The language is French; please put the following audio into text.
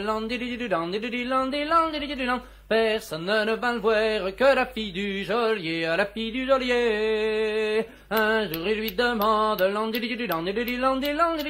Personne ne va le voir que la fille du geôlier, la fille du geôlier. Un jour il lui demande